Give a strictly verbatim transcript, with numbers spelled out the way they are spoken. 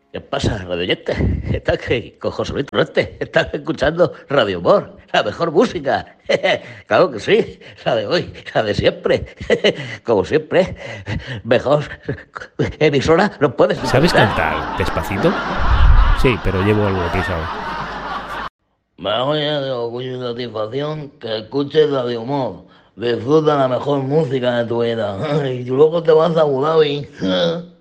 ¿Qué pasa, radio oyente? Estás que con José Luis Torrente. Estás escuchando Radio Humor, la mejor música. Claro que sí, la de hoy, la de siempre. Como siempre, mejor emisora no puedes ¿Sabes encontrar. cantar despacito? Sí, pero llevo algo de prisa hoy. Me voy de orgullo y satisfacción que escuches Radio Humor. Disfruta la mejor música de tu vida. Y luego te vas a Abu Dhabi.